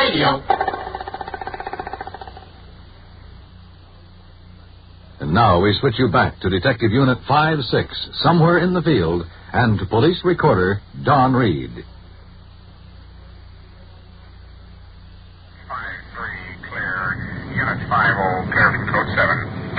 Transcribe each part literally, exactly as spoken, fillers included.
Radio. And now we switch you back to Detective Unit five six, Somewhere in the Field, and to Police Recorder Don Reed. five three, clear. Unit five oh, clear from code seven.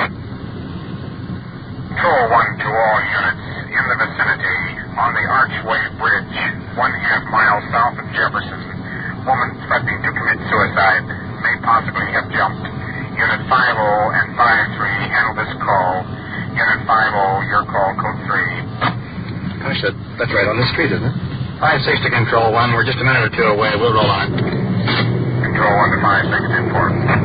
two oh one to all units in the vicinity on the Archway Bridge, one half mile south of Jefferson. Woman threatening to commit suicide, may possibly have jumped. Unit five oh and five three, handle this call. Unit five oh, your call, code three. Gosh, that, that's right on the street, isn't it? five six to Control one. We're just a minute or two away. We'll roll on. Control one to five six, ten four.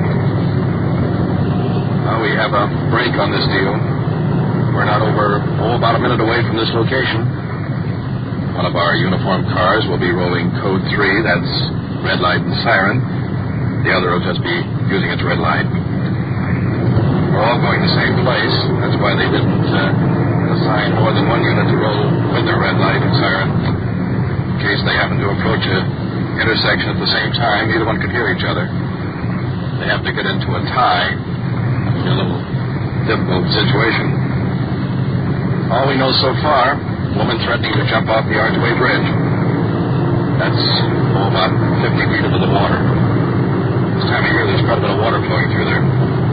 Well, we have a break on this deal. We're not over, oh, about a minute away from this location. One of our uniformed cars will be rolling code three. That's red light and siren. The other will just be using its red light. We're all going the same place. That's why they didn't uh, assign more than one unit to roll with their red light and siren. In case they happen to approach a intersection at the same time, either one could hear each other. They have to get into a tie. A little difficult situation. All we know so far, woman threatening to jump off the Archway Bridge. That's oh, about fifty feet into the water. This time of year, there's quite a bit of water flowing through there.